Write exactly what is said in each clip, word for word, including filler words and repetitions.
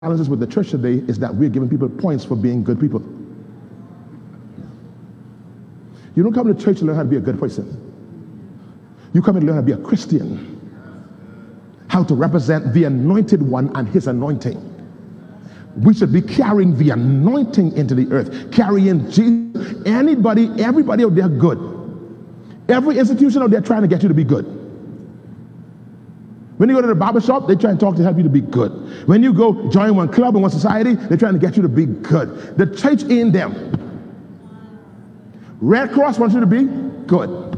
challenges with the church today is that we're giving people points for being good people. You don't come to church to learn how to be a good person. You come and learn how to be a Christian. How to represent the anointed one and his anointing. We should be carrying the anointing into the earth. Carrying Jesus. Anybody, everybody out there good. Every institution out there trying to get you to be good. When you go to the barber shop, they try and talk to help you to be good. When you go join one club in one society, they're trying to get you to be good. The church ain't them. Red Cross wants you to be good.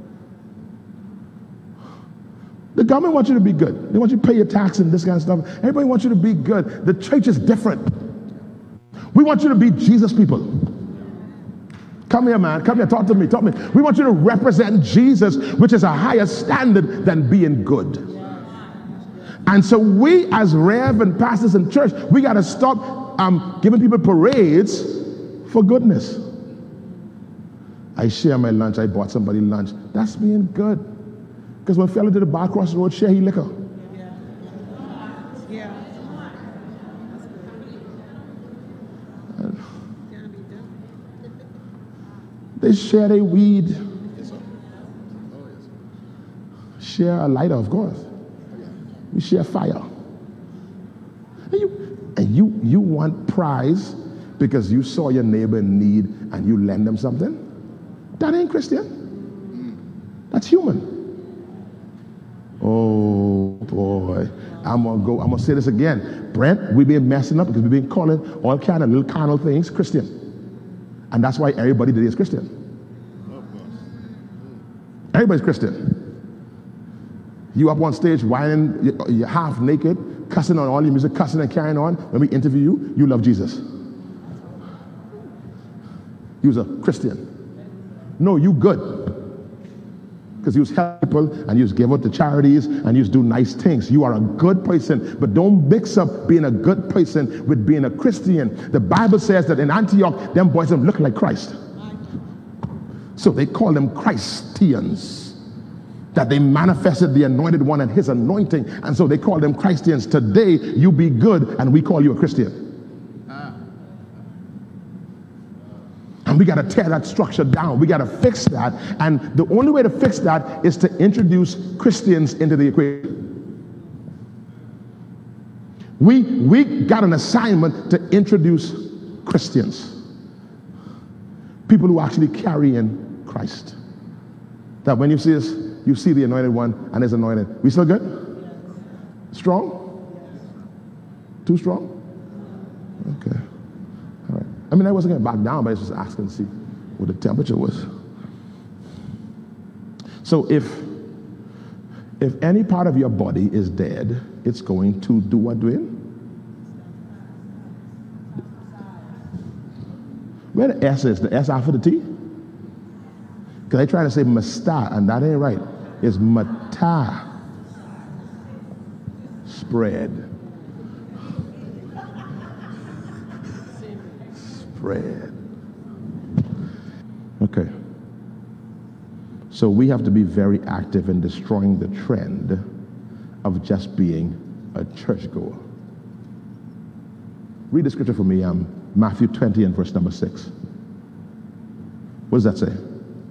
The government wants you to be good. They want you to pay your tax and this kind of stuff. Everybody wants you to be good. The church is different. We want you to be Jesus people. Come here, man. Come here. Talk to me. Talk to me. We want you to represent Jesus, which is a higher standard than being good. And so we, as rev and pastors in church, we got to stop um, giving people parades for goodness. I share my lunch. I bought somebody lunch. That's being good. Because when a fella did a bar across the road, share he liquor. Yeah. Yeah. They share their weed. Share a lighter, of course. We share fire. And you, and you, you want prize because you saw your neighbor in need and you lend them something? That ain't Christian. That's human. Oh boy. I'm gonna go, I'm gonna say this again. Brent, we've been messing up because we've been calling all kind of little carnal things Christian. And that's why everybody today is Christian. Everybody's Christian. You up on stage whining, you're half naked, cussing on all your music, cussing and carrying on. When we interview you, you love Jesus. You're a Christian. No, you good. Because you help people and you give out to charities and you do nice things. You are a good person, but don't mix up being a good person with being a Christian. The Bible says that in Antioch, them boys them look like Christ. So they call them Christians. That they manifested the anointed one and his anointing, and so they call them Christians. Today, you be good, and we call you a Christian. Ah. And we got to tear that structure down. We got to fix that, and the only way to fix that is to introduce Christians into the equation. We, we got an assignment to introduce Christians. People who actually carry in Christ. That when you see us, you see the anointed one and his anointed. We still good? Yes. Strong? Yes. Too strong? Okay. All right. I mean, I wasn't going to back down, but I was just asking to see what the temperature was. So if if any part of your body is dead, it's going to do what, Dwayne? Where the S is? The S after the T? Because I try to say masta, and that ain't right. It's mata. Spread. Spread. Okay. So we have to be very active in destroying the trend of just being a churchgoer. Read the scripture for me, um, Matthew twenty and verse number six. What does that say?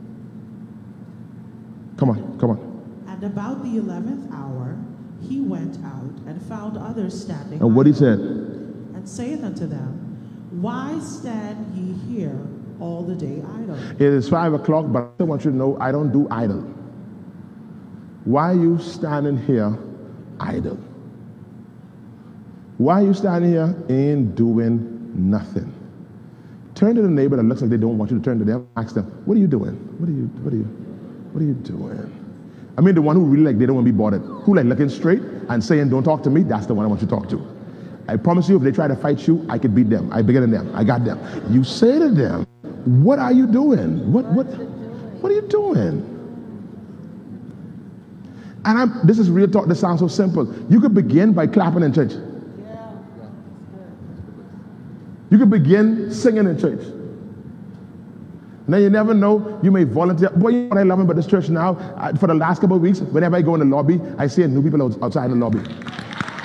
Come on, come on. And about the eleventh hour, he went out and found others standing. And what he said? And saith unto them, why stand ye here all the day idle? It is five o'clock, but I want you to know I don't do idle. Why are you standing here idle? Why are you standing here ain't doing nothing? Turn to the neighbor that looks like they don't want you to turn to them. Ask them, what are you doing? What are you, what are you? What are you doing? I mean, the one who really like they don't want to be bothered, who like looking straight and saying, don't talk to me, that's the one I want you to talk to. I promise you, if they try to fight you, I could beat them. I bigger than them. I got them. You say to them, what are you doing? What, what, what are you doing? And I'm, this is real talk. This sounds so simple. You could begin by clapping in church. You could begin singing in church. Now you never know, you may volunteer. Boy, you know what I love about this church now? I, for the last couple of weeks, whenever I go in the lobby, I see new people outside the lobby.